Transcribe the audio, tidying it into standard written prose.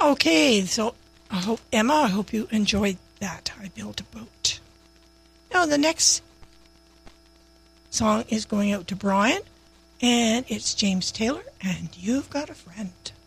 Okay, so Emma, I hope you enjoyed that. I built a boat. Now the next song is going out to Brian, and it's James Taylor, and You've Got a Friend.